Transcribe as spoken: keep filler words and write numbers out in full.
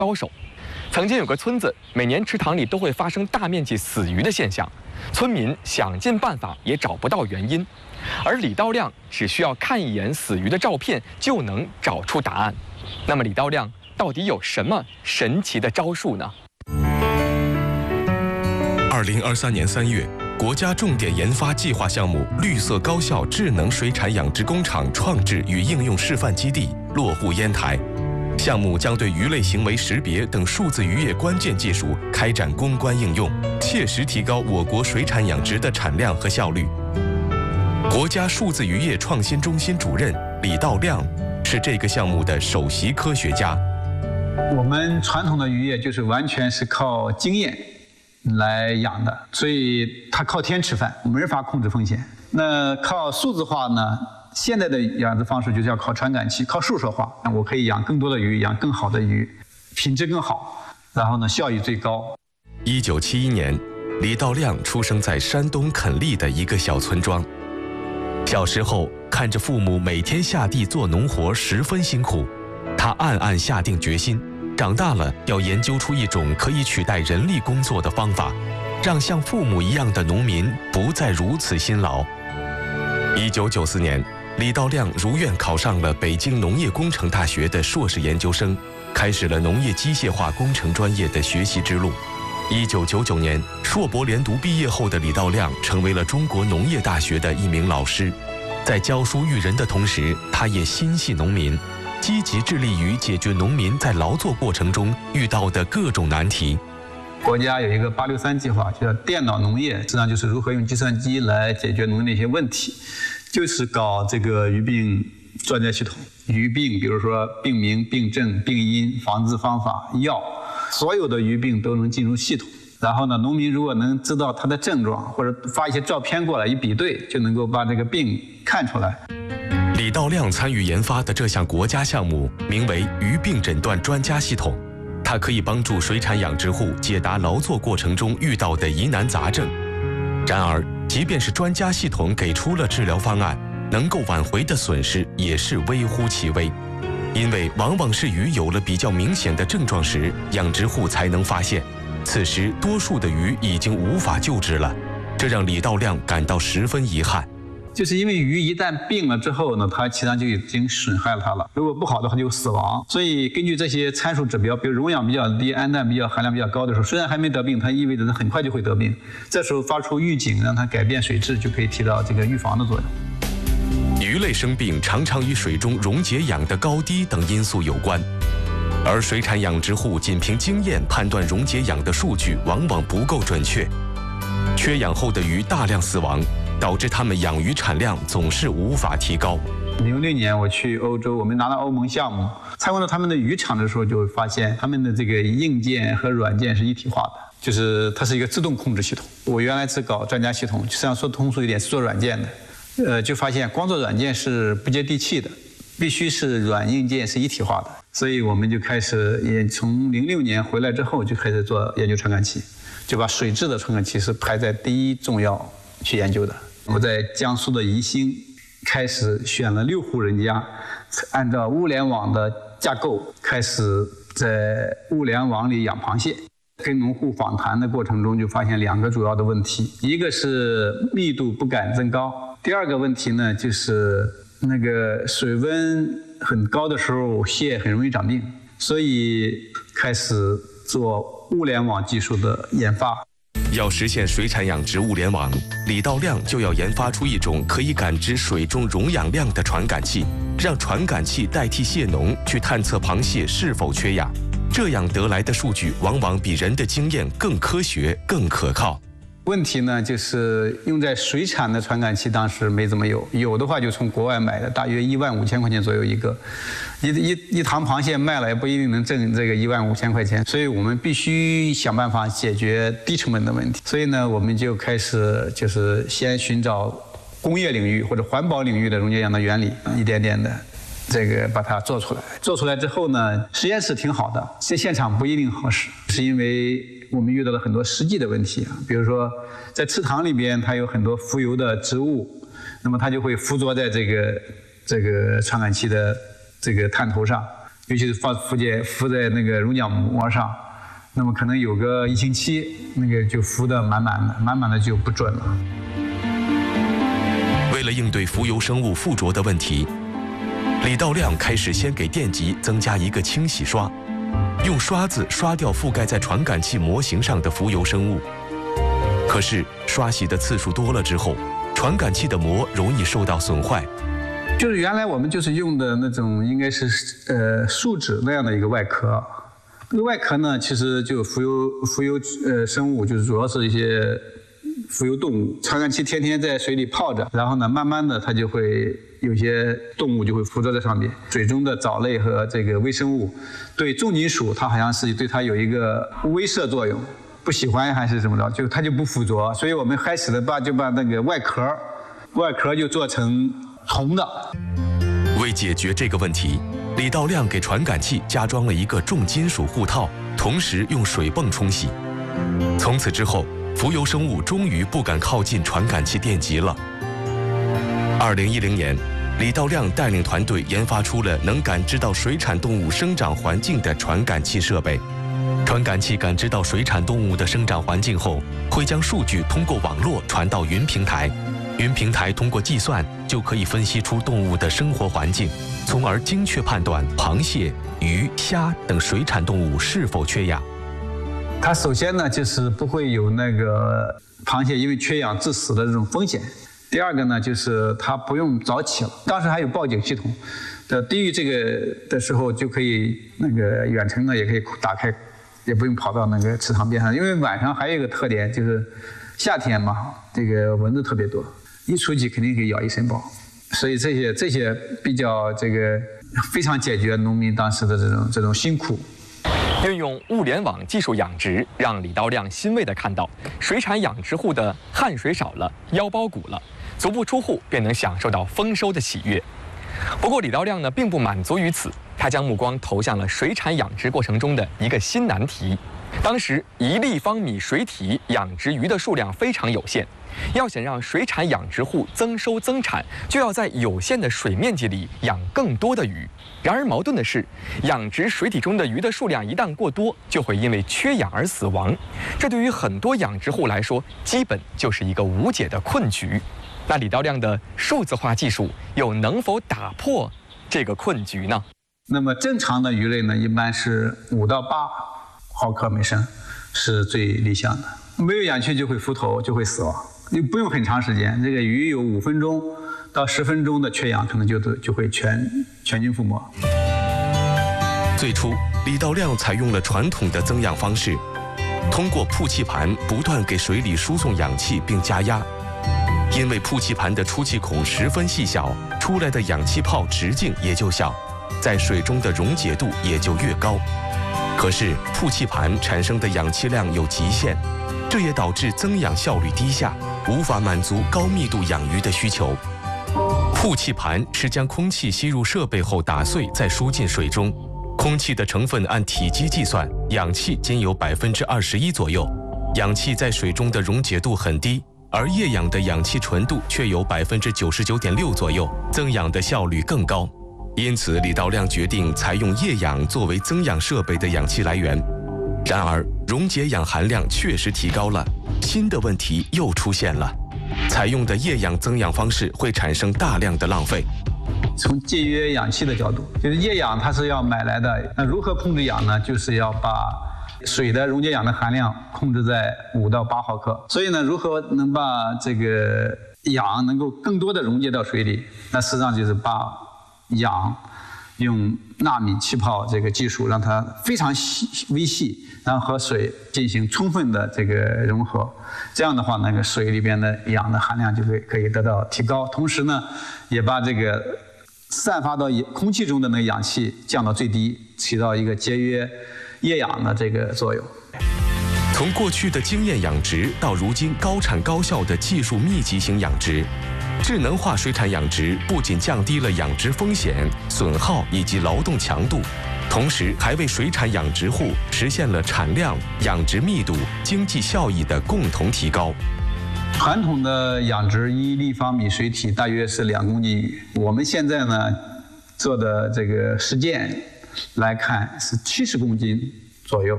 高手。曾经有个村子，每年池塘里都会发生大面积死鱼的现象，村民想尽办法也找不到原因，而李道亮只需要看一眼死鱼的照片就能找出答案。那么李道亮到底有什么神奇的招数呢？ 二零二三年三月，国家重点研发计划项目绿色高效智能水产养殖工厂创制与应用示范基地落户烟台。项目将对鱼类行为识别等数字渔业关键技术开展攻关应用，切实提高我国水产养殖的产量和效率。国家数字渔业创新中心主任李道亮是这个项目的首席科学家。 我们传统的渔业就是完全是靠经验来养的，所以它靠天吃饭，没法控制风险。那靠数字化呢？现在的养殖方式就是要靠传感器，靠数字化。我可以养更多的鱼，养更好的鱼，品质更好，然后呢，效益最高。 一九七一年，李道亮出生在山东垦利的一个小村庄。小时候看着父母每天下地做农活，十分辛苦，他暗暗下定决心，长大了要研究出一种可以取代人力工作的方法，让像父母一样的农民不再如此辛劳。一九九四年，李道亮如愿考上了北京农业工程大学的硕士研究生，开始了农业机械化工程专业的学习之路。一九九九年，硕博连读毕业后的李道亮成为了中国农业大学的一名老师。在教书育人的同时，他也心系农民，积极致力于解决农民在劳作过程中遇到的各种难题。 国家有一个八六三计划，叫电脑农业，实际上就是如何用计算机来解决农业的一些问题，就是搞这个鱼病专家系统。鱼病，比如说病名、病症、病因、防治方法、药，所有的鱼病都能进入系统。然后呢，农民如果能知道它的症状，或者发一些照片过来一比对，就能够把这个病看出来。 李道亮参与研发的这项国家项目名为鱼病诊断专家系统。它可以帮助水产养殖户解答劳作过程中遇到的疑难杂症。然而，即便是专家系统给出了治疗方案，能够挽回的损失也是微乎其微，因为往往是鱼有了比较明显的症状时，养殖户才能发现，此时多数的鱼已经无法救治了，这让李道亮感到十分遗憾。 就是因为鱼一旦病了之后呢，它其实上就已经损害了它了。如果不好的话，就死亡。所以根据这些参数指标，比如溶氧比较低、氨氮比较含量比较高的时候，虽然还没得病，它意味着它很快就会得病。这时候发出预警，让它改变水质，就可以起到这个预防的作用。 鱼类生病常常与水中溶解氧的高低等因素有关，而水产养殖户仅凭经验判断溶解氧的数据往往不够准确，缺氧后的鱼大量死亡，导致他们养鱼产量总是无法提高。 零六年我去欧洲，我们拿到欧盟项目，参观到他们的渔场的时候，就会发现他们的这个硬件和软件是一体化的，就是它是一个自动控制系统。我原来是搞专家系统，实际上说通俗一点是做软件的，呃，就发现光做软件是不接地气的，必须是软硬件是一体化的。所以我们就开始，也从零六年回来之后就开始做研究传感器，就把水质的传感器是排在第一重要去研究的。我在江苏的宜兴开始选了六户人家，按照物联网的架构开始在物联网里养螃蟹。跟农户访谈的过程中就发现两个主要的问题，一个是密度不敢增高，第二个问题呢就是那个水温很高的时候蟹很容易长病，所以开始做物联网技术的研发。 要实现水产养殖物联网，李道亮就要研发出一种可以感知水中溶氧量的传感器，让传感器代替蟹农去探测螃蟹是否缺氧。这样得来的数据往往比人的经验更科学、更可靠。 问题呢，就是用在水产的传感器当时没怎么有，有的话就从国外买的，大约一万五千块钱左右一个，一一一塘螃蟹卖了也不一定能挣这个一万五千块钱，所以我们必须想办法解决低成本的问题。所以呢，我们就开始就是先寻找工业领域或者环保领域的溶解氧的原理，一点点的这个把它做出来。做出来之后呢，实验室挺好的，在现场不一定合适，是因为我们遇到了很多实际的问题啊，比如说在池塘里边，它有很多浮游的植物，那么它就会附着在这个这个传感器的这个探头上， 尤其是放附件敷在那个溶浆膜上，那么可能有个一星期，那个就敷得满满的，满满的就不准了。 为了应对浮游生物附着的问题，李道亮开始先给电极增加一个清洗刷，用刷子刷掉覆盖在传感器模型上的浮游生物。可是刷洗的次数多了之后，传感器的膜容易受到损坏。 就是原来我们就是用的那种应该是呃树脂那样的一个外壳，这个外壳呢其实就浮游浮游呃生物，就是主要是一些浮游动物。传感器天天在水里泡着，然后呢慢慢的它就会有些动物就会附着在上面。水中的藻类和这个微生物对重金属它好像是对它有一个威慑作用，不喜欢还是怎么着，就它就不附着。所以我们开始的把就把那个外壳外壳就做成铜的。 为解决这个问题，李道亮给传感器加装了一个重金属护套，同时用水泵冲洗。从此之后，浮游生物终于不敢靠近传感器电极了。二零一零年，李道亮带领团队研发出了能感知到水产动物生长环境的传感器设备。传感器感知到水产动物的生长环境后，会将数据通过网络传到云平台。云平台通过计算就可以分析出动物的生活环境，从而精确判断螃蟹、鱼、虾等水产动物是否缺氧。 它首先呢，就是不会有那个螃蟹因为缺氧致死的这种风险。第二个呢，就是它不用早起了，当时还有报警系统，的低于这个的时候就可以那个远程呢也可以打开，也不用跑到那个池塘边上。因为晚上还有一个特点就是夏天嘛，这个蚊子特别多。一出去肯定可以咬一身包，所以这些这些比较这个非常解决农民当时的这种这种辛苦。 运用物联网技术养殖，让李道亮欣慰地看到，水产养殖户的汗水少了，腰包鼓了，足不出户便能享受到丰收的喜悦。不过李道亮呢，并不满足于此，他将目光投向了水产养殖过程中的一个新难题。当时一立方米水体养殖鱼的数量非常有限，要想让水产养殖户增收增产，就要在有限的水面积里养更多的鱼。然而矛盾的是，养殖水体中的鱼的数量一旦过多，就会因为缺氧而死亡。这对于很多养殖户来说，基本就是一个无解的困局。那李道亮的数字化技术又能否打破这个困局呢？ 那么正常的鱼类呢，一般是五到八毫克每升是最理想的。没有氧气就会浮头，就会死亡，你不用很长时间。这个鱼有五分钟到十分钟的缺氧，可能就就会全全军覆没。 最初，李道亮采用了传统的增氧方式，通过曝气盘不断给水里输送氧气并加压。因为曝气盘的出气孔十分细小，出来的氧气泡直径也就小，在水中的溶解度也就越高。可是曝气盘产生的氧气量有极限，这也导致增氧效率低下，无法满足高密度养鱼的需求。曝气盘是将空气吸入设备后打碎再输进水中，空气的成分按体积计算，氧气仅有百分之二十一左右，氧气在水中的溶解度很低，而液氧的氧气纯度却有百分之九十九点六左右，增氧的效率更高。因此，李道亮决定采用液氧作为增氧设备的氧气来源。然而，溶解氧含量确实提高了，新的问题又出现了：采用的液氧增氧方式会产生大量的浪费。 从节约氧气的角度，就是液氧它是要买来的，那如何控制氧呢？就是要把水的溶解氧的含量控制在五到八毫克。所以呢，如何能把这个氧能够更多的溶解到水里？那实际上就是把氧用纳米气泡这个技术，让它非常细微细，然后和水进行充分的这个融合。这样的话，那个水里边的氧的含量就会可以得到提高，同时呢，也把这个散发到空气中的那个氧气降到最低，起到一个节约液氧的这个作用。 从过去的经验养殖到如今高产高效的技术密集型养殖，智能化水产养殖不仅降低了养殖风险、损耗以及劳动强度，同时还为水产养殖户实现了产量、养殖密度、经济效益的共同提高。 传统的养殖一立方米水体大约是两公斤鱼，我们现在呢做的这个实践来看是七十公斤左右。